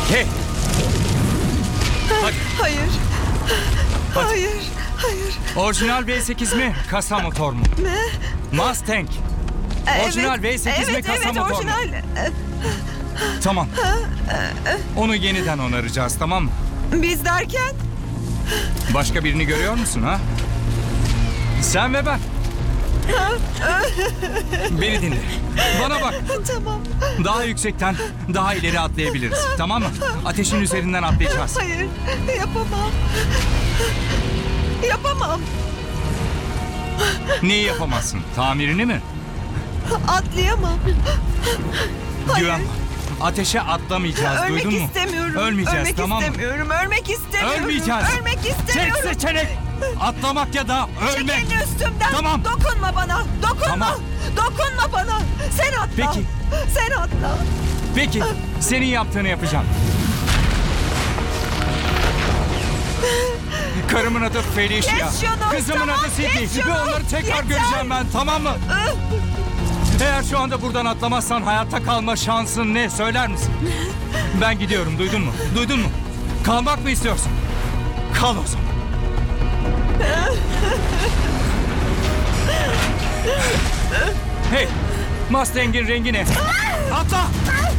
Hey! Hadi. Hayır. Hadi. Hayır. Orijinal V8 mi? Kasa motor mu? Ne? Mustang. Orijinal V8 mi? Kasa motor mu? Orijinal. Tamam. Onu yeniden onaracağız, tamam mı? Biz derken? Başka birini görüyor musun ha? Sen ve ben. Beni dinle. Bana bak. Tamam. Daha yüksekten, daha ileri atlayabiliriz. Tamam mı? Ateşin üzerinden atlayacağız. Hayır. Yapamam. Yapamam. Neyi yapamazsın? Tamirini mi? Atlayamam. Hayır. Güven. Ateşe atlamayacağız. Ölmek Duydun mu? istemiyorum. Ölmeyeceğiz, Ölmek tamam mı? istemiyorum. Ölmek istemiyorum. Ölmeyeceğiz. Ölmek Tek istemiyorum. seçenek atlamak ya da Çek ölmek. elini üstümden. Tamam. Dokunma bana. Dokunma. Tamam. Dokunma bana. Sen atla. Peki. Sen atla. Peki, senin yaptığını yapacağım. Karımın adı Felicia. Kes şunu, Kızımın tamam, adı Sydney. kes Ve şunu. onları tekrar Yeter. göreceğim ben, tamam mı? Eğer şu anda buradan atlamazsan hayatta kalma şansın ne? Söyler misin? Ben gidiyorum, duydun mu? Duydun mu? Kalmak mı istiyorsun? Kal o zaman. Hey! Mustang'in rengi ne? Atla!